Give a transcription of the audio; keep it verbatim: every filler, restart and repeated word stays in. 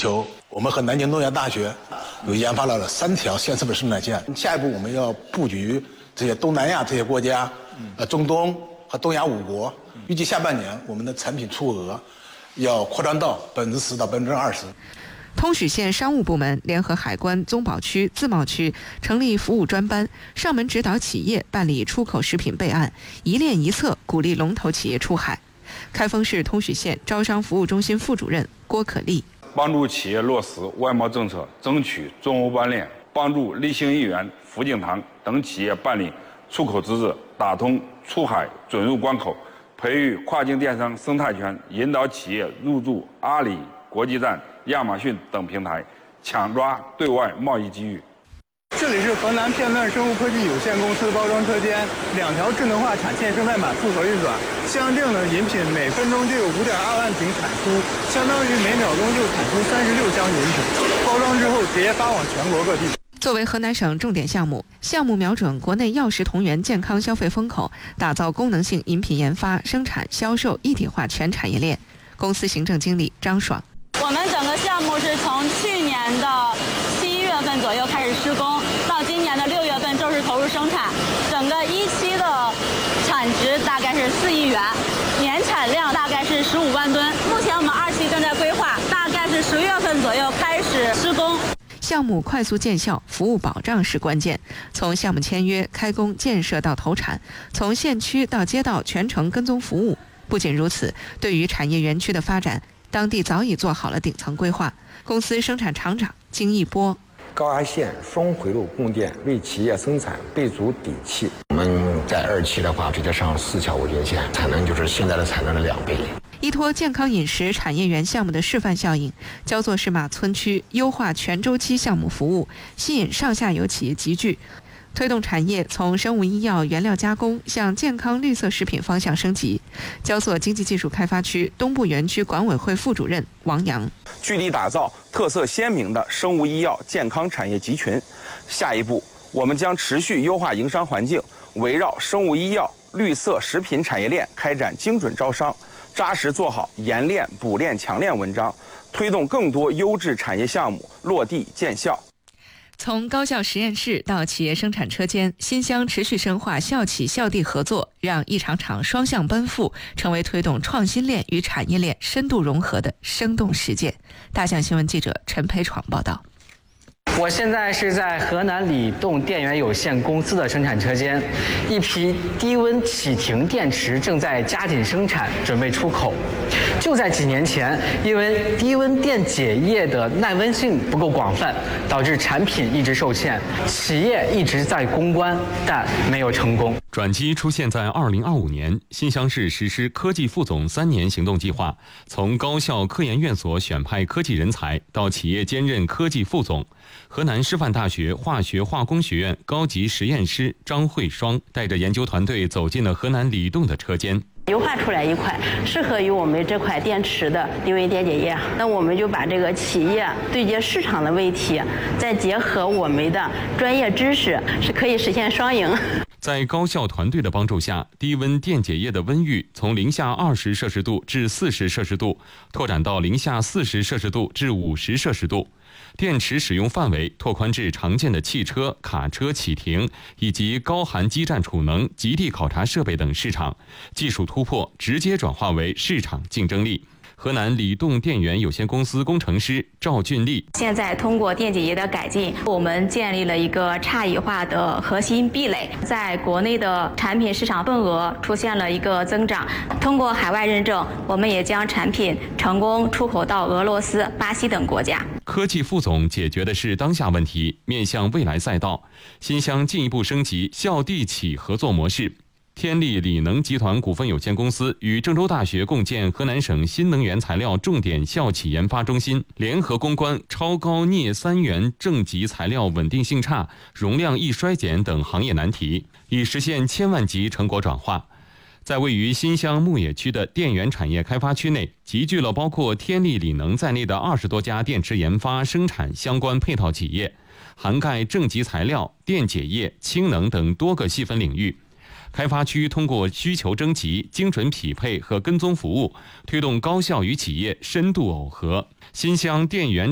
求，我们和南京农业大学又研发了三条线设备生产线。下一步我们要布局这些东南亚这些国家，呃，中东和东亚五国。预计下半年我们的产品出额要扩张到百分之十到百分之二十。 通许县商务部门联合海关、宗保区、自贸区成立服务专班，上门指导企业办理出口食品备案，一链一策，鼓励龙头企业出海。开封市通许县招商服务中心副主任郭可丽， 帮助企业落实外贸政策，争取中欧班列，帮助立信一元、福景堂等企业办理出口资质，打通出海准入关口，培育跨境电商生态圈，引导企业入驻阿里国际站、亚马逊等平台，抢抓对外贸易机遇。 这里是河南片段生物科技有限公司包装车间，两条智能化产线生态码复合运转，相应的饮品每分钟就有 五点二万瓶产出，相当于每秒钟就产出三十六箱饮品。包装之后直接发往全国各地。 作为河南省重点项目，项目瞄准国内药食同源健康消费风口，打造功能性饮品研发、生产、销售一体化全产业链。公司行政经理张爽， 我们整个项目是从去年的七月份左右开始施工，到今年的六月份正式投入生产。整个一期的产值大概是四亿元，年产量大概是十五万吨。目前我们二期正在规划，大概是十月份左右开始施工。 项目快速见效，服务保障是关键。从项目签约、开工、建设到投产，从县区到街道全程跟踪服务。不仅如此，对于产业园区的发展，当地早已做好了顶层规划。公司生产厂长金一波， 高压线双回路供电为企业生产备足底气。我们在二期的话，直接上四条无线线，产能就是现在的产能的两倍。 依托健康饮食产业园项目的示范效应，焦作市马村区优化全周期项目服务，吸引上下游企业集聚，推动产业从生物医药原料加工向健康绿色食品方向升级。焦作经济技术开发区东部园区管委会副主任王阳， 聚力打造特色鲜明的生物医药健康产业集群。下一步，我们将持续优化营商环境，围绕生物医药、绿色食品产业链开展精准招商，扎实做好研链、补链、强链文章，推动更多优质产业项目落地见效。 从高校实验室到企业生产车间，新乡持续深化校企校地合作，让一场场双向奔赴成为推动创新链与产业链深度融合的生动实践。大象新闻记者陈培闯报道。 我现在是在河南理动电源有限公司的生产车间，一批低温启停电池正在加紧生产，准备出口。就在几年前，因为低温电解液的耐温性不够广泛，导致产品一直受限，企业一直在攻关，但没有成功。 转机出现在二零二五年，新乡市实施科技副总三年行动计划，从高校科研院所选派科技人才到企业兼任科技副总。河南师范大学化学化工学院高级实验师张慧双带着研究团队走进了河南理动的车间。 优化出来一款适合于我们这块电池的低温电解液，那我们就把这个企业对接市场的问题，再结合我们的专业知识，是可以实现双赢。 在高校团队的帮助下，低温电解液的温域从零下二十摄氏度至四十摄氏度，拓展到零下四十摄氏度至五十摄氏度。电池使用范围拓宽至常见的汽车、卡车启停以及高寒基站储能、极地考察设备等市场，技术突破直接转化为市场竞争力。河南理动电源有限公司工程师赵俊丽， 现在通过电解液的改进，我们建立了一个差异化的核心壁垒，在国内的产品市场份额出现了一个增长。通过海外认证，我们也将产品成功出口到俄罗斯、巴西等国家。 科技副总解决的是当下问题，面向未来赛道。新乡进一步升级校地企合作模式。天力锂能集团股份有限公司与郑州大学共建河南省新能源材料重点校企研发中心，联合攻关超高镍三元正极材料稳定性差、容量易衰减等行业难题，以实现千万级成果转化。在位于新乡牧野区的电源产业开发区内，集聚了包括天力锂能在内的二十多家电池研发、生产相关配套企业，涵盖正极材料、电解液、氢能等多个细分领域。开发区通过需求征集、精准匹配和跟踪服务，推动高校与企业深度耦合。新乡电源